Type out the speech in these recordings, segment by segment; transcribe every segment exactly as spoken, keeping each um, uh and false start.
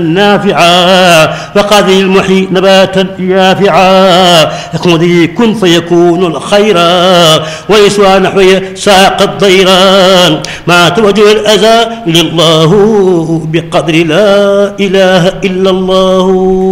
نافعا وقاضي المحيي نباتا يافعا يقضي كن فيكون الخيرا ويسوى نحوي ساق الضيران ما توجه الأذى لله بقدر لا إله إلا الله.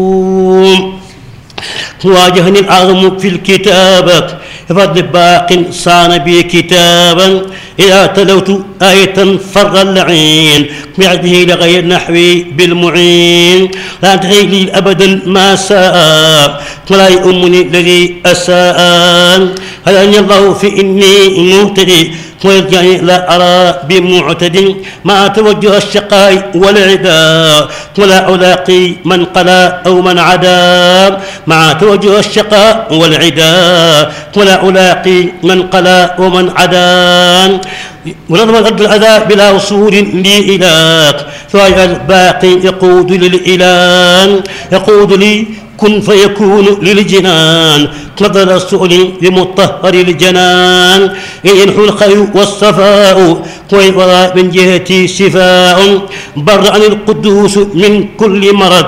واجهني العظم في الكتابة بفضل باق صان بي كتابا إذا تلوت آية فر اللعين بعده لغير نحوي بالمعين لا تحي لي أبدا ما ساء ولا يؤمني الذي أساء هداني الله في إني مهتدي ويرجعني لا أرى بمعتد ما توجه الشقاء والعداء ولا ألاقي من قلا أو من عدا مع توجه الشقاء والعداء ولا ألاقي من قلا ومن عدا ونظم الأرض الأذى بلا وصول لي إله فهي الباقي يقود للإله يقود لي كن فيكون للجنان نظر السؤل لمطهر الجنان ينحو الخير والصفاء ويبرى من جهتي شفاء بر عن القدوس من كل مرض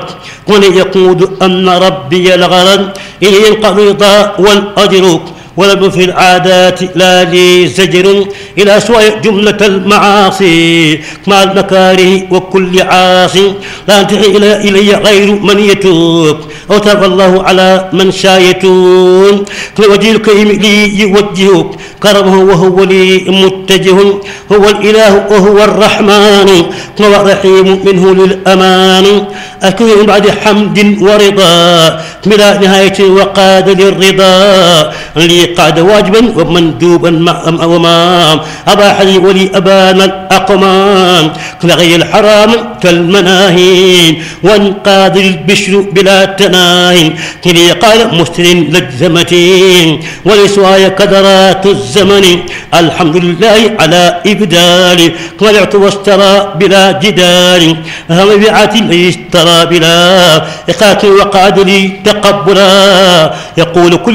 وليقود أن ربي الغرض إن ينقض الرضا والأجر ولم في العادات لا لي زجر إلى سوء جملة المعاصي مع المكاره وكل عاصي لا تحي إلي غير من يتوب أو تاب الله على من شاء يتوب وجه الكريم لي يوجهك كرمه وهو لي متجه هو الإله وهو الرحمن وهو الرحيم منه للأمان أكرم بعد حمد ورضا بلا نهاية وقاد للرضا لي قعد واجبا ومندوبا وما أباح لي ولي أبان الأقمام لغي الحرام كالمناهين وانقاذ البشر بلا تناهين كلي قال مستر لجزمتين ولسواي كدرات الزمن الحمد لله على إبدالي ولعت واشترى بلا جدال هم بيعة اشترى بلا إقاك وقعد لي تقبلا يقول كل